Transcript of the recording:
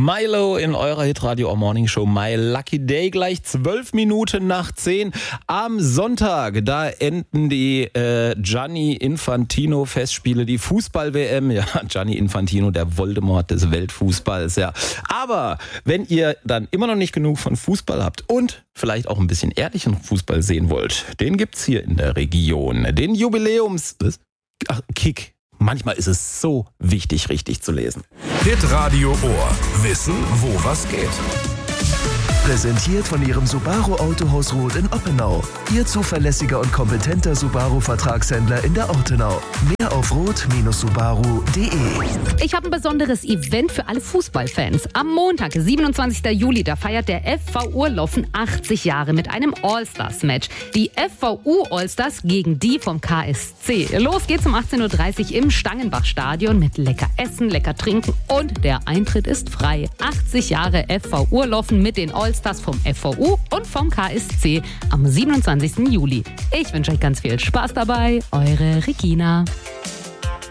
Milo in eurer Hitradio Morning Show My Lucky Day, gleich 12 Minuten nach 10 am Sonntag. Da enden die Gianni Infantino Festspiele, die Fußball-WM. Ja, Gianni Infantino, der Voldemort des Weltfußballs, ja. Aber wenn ihr dann immer noch nicht genug von Fußball habt und vielleicht auch ein bisschen ehrlichen Fußball sehen wollt, den gibt's hier in der Region. Den Kick. Manchmal ist es so wichtig, richtig zu lesen. Hitradio Ohr. Wissen, wo was geht. Präsentiert von Ihrem Subaru Autohaus Roth in Oppenau. Ihr zuverlässiger und kompetenter Subaru-Vertragshändler in der Ortenau. Mehr auf roth-subaru.de. Ich habe ein besonderes Event für alle Fußballfans. Am Montag, 27. Juli, da feiert der FV Urloffen 80 Jahre mit einem All-Stars-Match. Die FVU All-Stars gegen die vom KSC. Los geht's um 18.30 Uhr im Stangenbach-Stadion mit lecker Essen, lecker Trinken und der Eintritt ist frei. 80 Jahre FV Urloffen mit den All-Stars vom FVU und vom KSC am 27. Juli. Ich wünsche euch ganz viel Spaß dabei. Eure Regina.